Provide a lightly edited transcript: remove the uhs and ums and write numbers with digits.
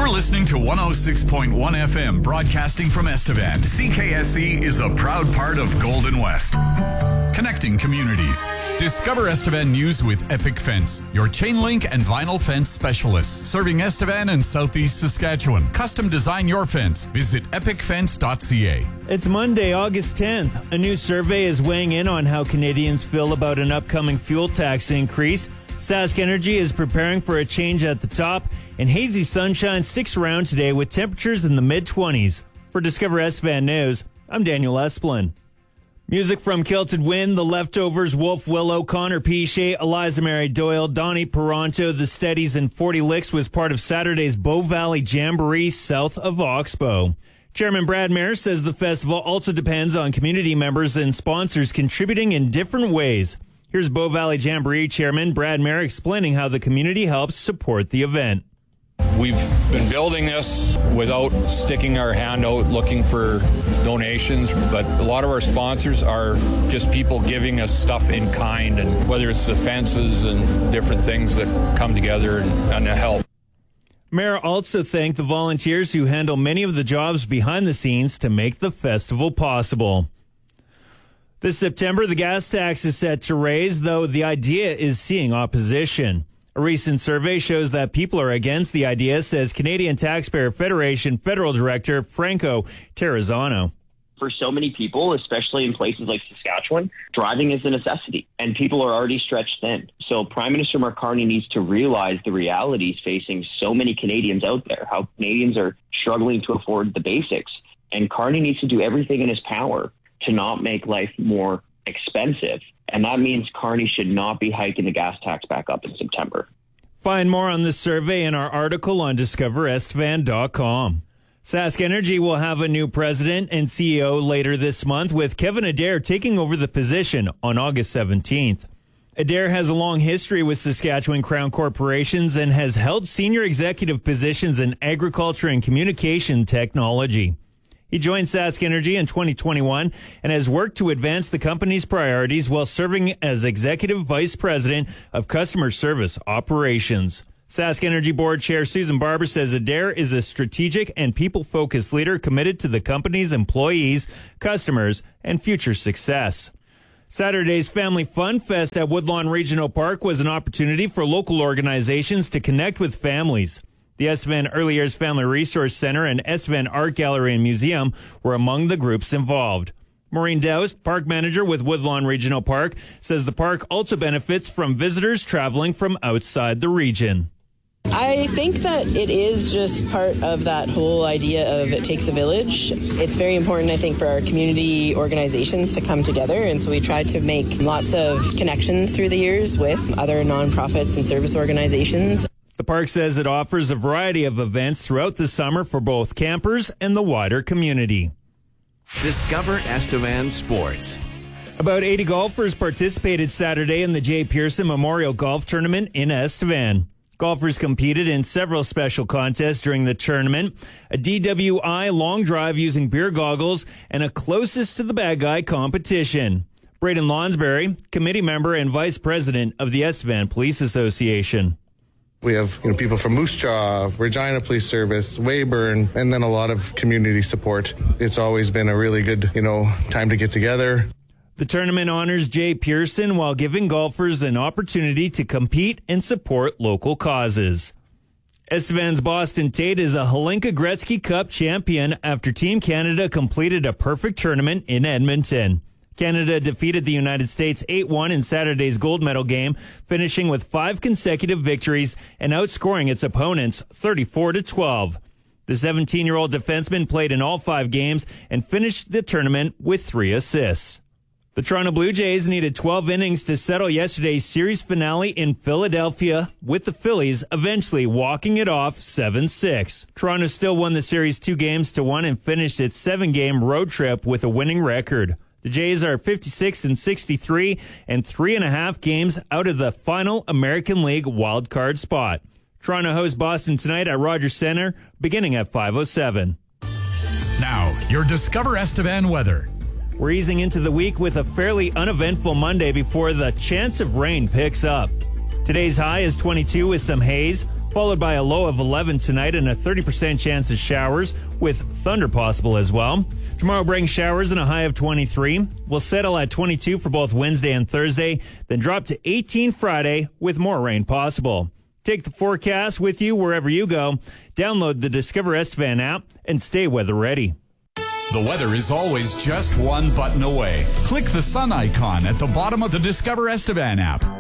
You're listening to 106.1 FM, broadcasting from Estevan. CKSC is a proud part of Golden West. Connecting communities. Discover Estevan news with Epic Fence, your chain link and vinyl fence specialists, serving Estevan and Southeast Saskatchewan. Custom design your fence. Visit epicfence.ca. It's Monday, August 10th. A new survey is weighing in on how Canadians feel about an upcoming fuel tax increase. Sask Energy is preparing for a change at the top, and hazy sunshine sticks around today with temperatures in the mid-20s. For Discover Estevan News, I'm Daniel Esplin. Music from Kilted Wind, The Leftovers, Wolf Willow, Connor Piche, Eliza Mary Doyle, Donnie Peranto, The Steadies, and 40 Licks was part of Saturday's Bow Valley Jamboree south of Oxbow. Chairman Brad Mayer says the festival also depends on community members and sponsors contributing in different ways. Here's Bow Valley Jamboree Chairman Brad Mayer explaining how the community helps support the event. We've been building this without sticking our hand out looking for donations, but a lot of our sponsors are just people giving us stuff in kind, and whether it's the fences and different things that come together and help. Mayor also thanked the volunteers who handle many of the jobs behind the scenes to make the festival possible. This September, the gas tax is set to raise, though the idea is seeing opposition. A recent survey shows that people are against the idea, says Canadian Taxpayer Federation Federal Director Franco Terrazzano. For so many people, especially in places like Saskatchewan, driving is a necessity, and people are already stretched thin. So Prime Minister Mark Carney needs to realize the realities facing so many Canadians out there, how Canadians are struggling to afford the basics. And Carney needs to do everything in his power to not make life more expensive. And that means Carney should not be hiking the gas tax back up in September. Find more on this survey in our article on discoverestevan.com. Sask Energy will have a new president and CEO later this month, with Kevin Adair taking over the position on August 17th. Adair has a long history with Saskatchewan Crown Corporations and has held senior executive positions in agriculture and communication technology. He joined Sask Energy in 2021 and has worked to advance the company's priorities while serving as Executive Vice President of Customer Service Operations. Sask Energy Board Chair Susan Barber says Adair is a strategic and people-focused leader committed to the company's employees, customers, and future success. Saturday's Family Fun Fest at Woodlawn Regional Park was an opportunity for local organizations to connect with families. The Estevan Early Years Family Resource Center and Estevan Art Gallery and Museum were among the groups involved. Maureen Dowse, park manager with Woodlawn Regional Park, says the park also benefits from visitors traveling from outside the region. I think that it is just part of that whole idea of it takes a village. It's very important, I think, for our community organizations to come together, and so we try to make lots of connections through the years with other nonprofits and service organizations. The park says it offers a variety of events throughout the summer for both campers and the wider community. Discover Estevan Sports. About 80 golfers participated Saturday in the Jay Pearson Memorial Golf Tournament in Estevan. Golfers competed in several special contests during the tournament, a DWI long drive using beer goggles, and a closest to the bad guy competition. Braden Lonsberry, committee member and vice president of the Estevan Police Association. We have people from Moose Jaw, Regina Police Service, Weyburn, and then a lot of community support. It's always been a really good, time to get together. The tournament honors Jay Pearson while giving golfers an opportunity to compete and support local causes. Estevan's Boston Tate is a Hlinka Gretzky Cup champion after Team Canada completed a perfect tournament in Edmonton. Canada defeated the United States 8-1 in Saturday's gold medal game, finishing with 5 consecutive victories and outscoring its opponents 34-12. The 17-year-old defenseman played in all 5 games and finished the tournament with 3 assists. The Toronto Blue Jays needed 12 innings to settle yesterday's series finale in Philadelphia, with the Phillies eventually walking it off 7-6. Toronto still won the series 2-1 and finished its 7-game road trip with a winning record. The Jays are 56-63 and 3.5 games out of the final American League wildcard spot. Toronto hosts Boston tonight at Rogers Centre, beginning at 5:07. Now, your Discover Estevan weather. We're easing into the week with a fairly uneventful Monday before the chance of rain picks up. Today's high is 22 with some haze. followed by a low of 11 tonight and a 30% chance of showers with thunder possible as well. Tomorrow brings showers and a high of 23. We'll settle at 22 for both Wednesday and Thursday, then drop to 18 Friday with more rain possible. Take the forecast with you wherever you go. Download the Discover Estevan app and stay weather ready. The weather is always just one button away. Click the sun icon at the bottom of the Discover Estevan app.